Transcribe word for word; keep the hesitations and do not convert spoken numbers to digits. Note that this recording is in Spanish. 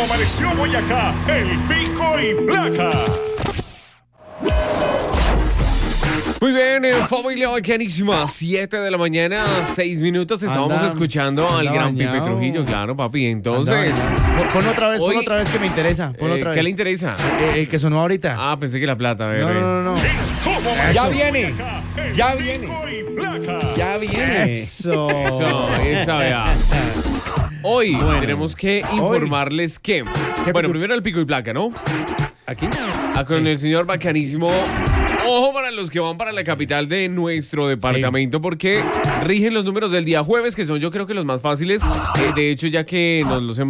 como amaneció Boyacá, el pico y placa. Muy bien, eh, familia bacanísima. siete de la mañana, seis minutos. Estábamos Anda, escuchando al anda gran bañado. Pipe Trujillo, claro, papi. Entonces, Pon, pon otra vez, hoy- pon otra vez que me interesa. Pon eh, otra vez. ¿qué le interesa? Eh, el que sonó ahorita. Ah, pensé que la plata. A ver, no, eh. no, no, no. Como amaneció Ya viene, Boyacá, el ya pico viene. y placa. Ya viene. Eso. Eso, esa, vea. Hoy tenemos que informarles que, bueno, primero el pico y placa, ¿no? ¿Aquí? Ah, con el señor bacanísimo. Ojo para los que van para la capital de nuestro departamento, porque rigen los números del día jueves, que son yo creo que los más fáciles. Eh, de hecho, ya que nos los hemos